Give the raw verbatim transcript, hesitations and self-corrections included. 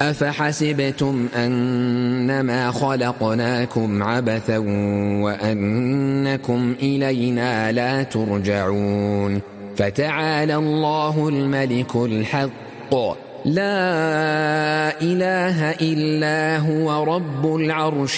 أفحسبتم أنما خلقناكم عبثا وأنكم إلينا لا ترجعون فتعالى الله الملك الحق لا إله إلا هو رب العرش